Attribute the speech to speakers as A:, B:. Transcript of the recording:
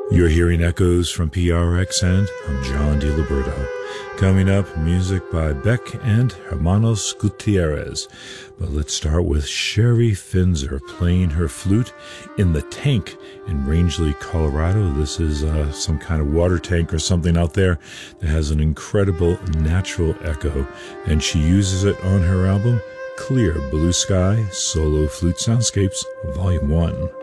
A: You're hearing echoes from PRX, and I'm John DiLiberto. Coming up, music by Beck and Hermanos Gutierrez. But let's start with Sherry Finzer playing her flute in the tank in Rangeley, Colorado. This is some kind of water tank or something out there that has an incredible natural echo, and she uses it on her album Clear Blue Sky Solo Flute Soundscapes Volume 1.